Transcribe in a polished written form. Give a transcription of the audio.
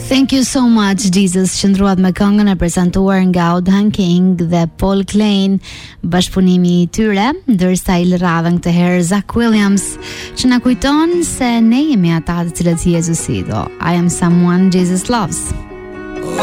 Thank you so much, Jesus. Qëndruat me këngën e prezentuar nga Odhan King dhe Paul Klein, bashkëpunimi i tyre, ndërsa i lëradhën këtë herë Zach Williams, që na kujton se ne jemi ata të cilët Jezusi do. I am someone Jesus loves.